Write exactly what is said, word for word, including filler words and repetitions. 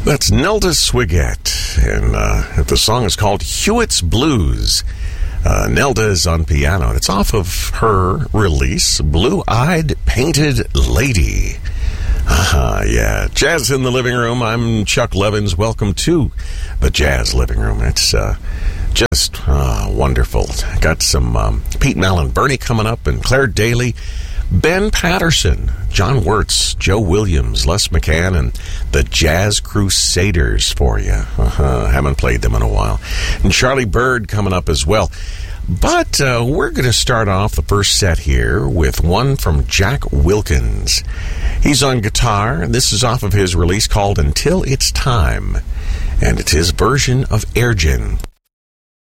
That's Nelda Swigert, and uh, the song is called Hewitt's Blues. Uh, Nelda is on piano, and it's off of her release, Blue-Eyed Painted Lady. Uh, yeah, Jazz in the Living Room. I'm Chuck Levins. Welcome to the Jazz Living Room. It's uh, just uh, wonderful. Got some um, Pete Mallon Bernie coming up, and Claire Daly, Ben Patterson, John Wirtz, Joe Williams, Les McCann, and the Jazz Crusaders for you. Uh-huh. Haven't played them in a while. And Charlie Bird coming up as well. But uh, we're going to start off the first set here with one from Jack Wilkins. He's on guitar, and this is off of his release called Until It's Time. And it's his version of Air Gin.